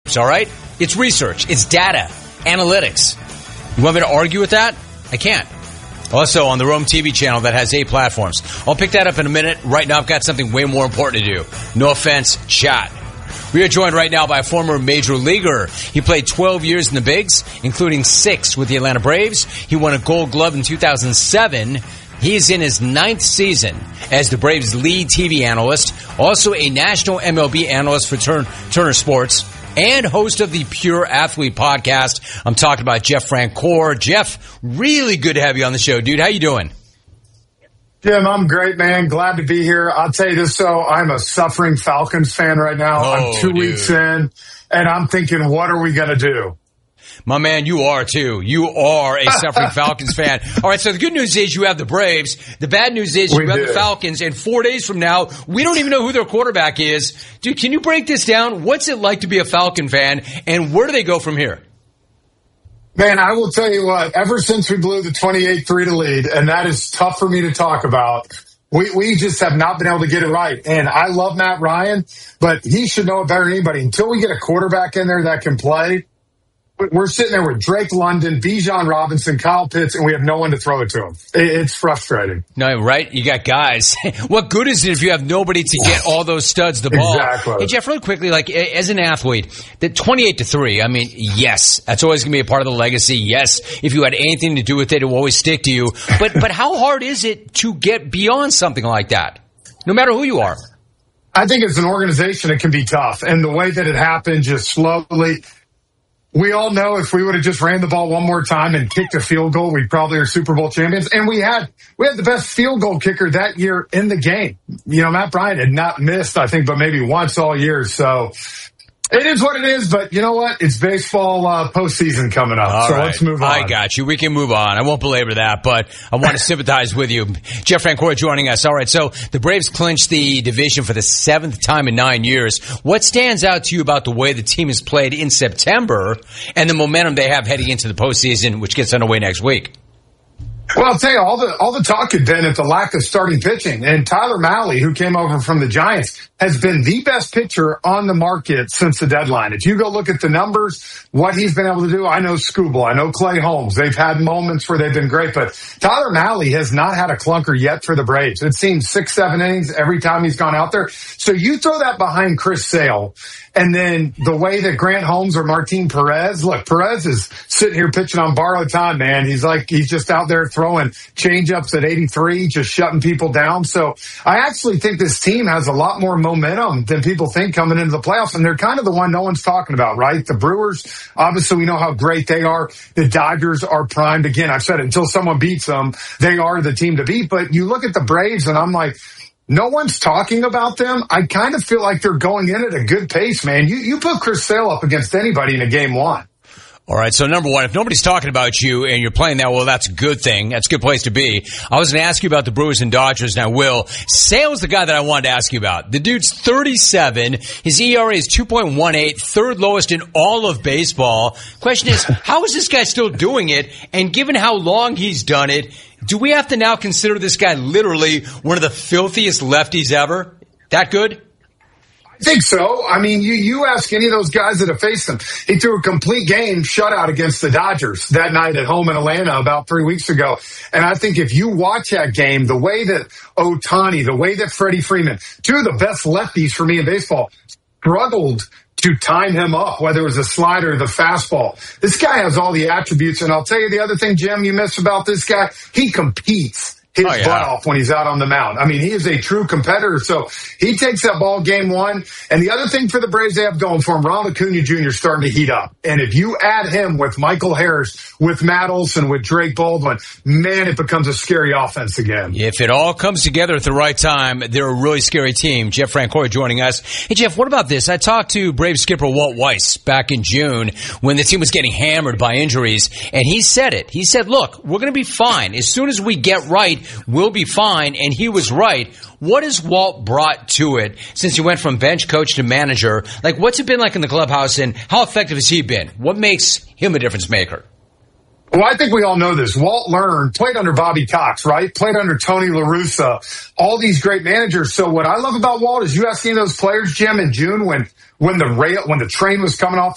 All right? It's research. It's data. Analytics. You want me to argue with that? I can't. Also on the Rome TV channel that has 8 platforms. I'll pick that up in a minute. Right now I've got something way more important to do. No offense, chat. We are joined right now by a former major leaguer. He played 12 years in the bigs, including 6 with the Atlanta Braves. He won a Gold Glove in 2007. He is in his 9th season as the Braves' lead TV analyst, also a national MLB analyst for Turner Sports, and host of the Pure Athlete podcast. I'm talking about Jeff Francoeur. Jeff, really good to have you on the show, dude. How you doing? Jim, I'm great, man. Glad to be here. I'll tell you this, though. I'm a suffering Falcons fan right now. I'm 2 weeks in, and I'm thinking, what are we going to do? My man, you are too. You are a suffering Falcons fan. All right, so the good news is you have the Braves. The bad news is you have the Falcons. And 4 days from now, we don't even know who their quarterback is. Dude, can you break this down? What's it like to be a Falcon fan, and where do they go from here? Man, I will tell you what, ever since we blew the 28-3 lead, and that is tough for me to talk about, we just have not been able to get it right. And I love Matt Ryan, but he should know it better than anybody. Until we get a quarterback in there that can play, we're sitting there with Drake London, Bijan Robinson, Kyle Pitts, and we have no one to throw it to him. It's frustrating. No, right? You got guys. What good is it if you have nobody to get all those studs the ball? Exactly. Hey, Jeff, really quickly, like, as an athlete, the 28-3, I mean, yes, that's always going to be a part of the legacy. Yes, if you had anything to do with it, it will always stick to you. But how hard is it to get beyond something like that, no matter who you are? I think as an organization, it can be tough. And the way that it happened, just slowly. We all know if we would have just ran the ball one more time and kicked a field goal, we probably are Super Bowl champions. And we had the best field goal kicker that year in the game. You know, Matt Bryant had not missed, I think, but maybe once all year. So it is what it is, but you know what? It's baseball postseason coming up, all so right. Let's move on. I got you. We can move on. I won't belabor that, but I want to sympathize with you. Jeff Francoeur joining us. All right, so the Braves clinched the division for the 7th time in 9 years. What stands out to you about the way the team has played in September and the momentum they have heading into the postseason, which gets underway next week? Well, I'll tell you, all the talk had been at the lack of starting pitching. And Tyler Mahle, who came over from the Giants, has been the best pitcher on the market since the deadline. If you go look at the numbers, what he's been able to do, I know Skubal, I know Clay Holmes. They've had moments where they've been great, but Tyler Mahle has not had a clunker yet for the Braves. It seems 6-7 innings every time he's gone out there. So you throw that behind Chris Sale, and then the way that Grant Holmes or Martin Perez, look, Perez is sitting here pitching on borrowed time, man. He's just out there throwing changeups at 83, just shutting people down. So I actually think this team has a lot more momentum than people think coming into the playoffs. And they're kind of the one no one's talking about, right? The Brewers, obviously we know how great they are. The Dodgers are primed. Again, I've said it, until someone beats them, they are the team to beat. But you look at the Braves and I'm like, no one's talking about them. I kind of feel like they're going in at a good pace, man. You put Chris Sale up against anybody in a game one. All right, so number one, if nobody's talking about you and you're playing that well, that's a good thing. That's a good place to be. I was going to ask you about the Brewers and Dodgers, and I will. Sale's the guy that I wanted to ask you about. The dude's 37. His ERA is 2.18, third lowest in all of baseball. Question is, how is this guy still doing it? And given how long he's done it, do we have to now consider this guy literally one of the filthiest lefties ever? That good? I think so. I mean, you ask any of those guys that have faced him. He threw a complete game shutout against the Dodgers that night at home in Atlanta about 3 weeks ago. And I think if you watch that game, the way that Ohtani, the way that Freddie Freeman, two of the best lefties for me in baseball, struggled to time him up, whether it was a slider or the fastball. This guy has all the attributes. And I'll tell you the other thing, Jim, you miss about this guy. He competes his butt off when he's out on the mound. I mean, he is a true competitor. So he takes that ball game one. And the other thing for the Braves they have going for him, Ronald Acuna Jr. is starting to heat up. And if you add him with Michael Harris, with Matt Olson, with Drake Baldwin, man, it becomes a scary offense again. If it all comes together at the right time, they're a really scary team. Jeff Francoeur joining us. Hey, Jeff, what about this? I talked to Braves skipper Walt Weiss back in June when the team was getting hammered by injuries, and he said it. He said, look, we're going to be fine. As soon as we get right, we'll be fine, and he was right. What has Walt brought to it since he went from bench coach to manager? Like, what's it been like in the clubhouse, and how effective has he been? What makes him a difference maker? Well, I think we all know this. Walt learned, played under Bobby Cox, right? Played under Tony La Russa, all these great managers. So what I love about Walt is you ask any of those players, Jim, in June when the train was coming off